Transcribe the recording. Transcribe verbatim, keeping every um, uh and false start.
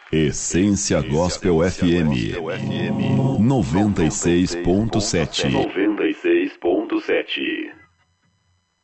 Essência Gospel F M noventa e seis ponto sete. noventa e seis ponto sete.